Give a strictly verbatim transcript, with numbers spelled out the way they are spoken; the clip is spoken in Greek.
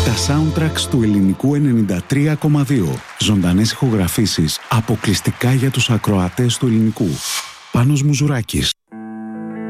Τα soundtracks του ελληνικού ενενήντα τρία κόμμα δύο. Ζωντανές ηχογραφήσεις αποκλειστικά για τους ακροατές του ελληνικού. Πάνος Μουζουράκης.